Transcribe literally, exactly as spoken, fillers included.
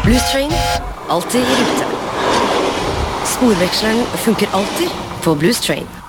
Blues Train, alltid i rute. Sporveksleren funker alltid på Blues Train.